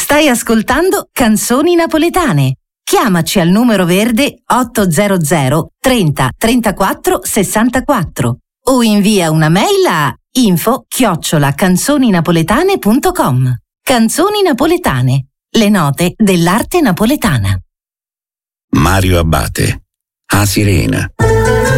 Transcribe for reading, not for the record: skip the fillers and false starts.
Stai ascoltando Canzoni Napoletane. Chiamaci al numero verde 800 30 34 64 o invia una mail a info@canzoninapoletane.com. Canzoni Napoletane, le note dell'arte napoletana. Mario Abbate, A Sirena.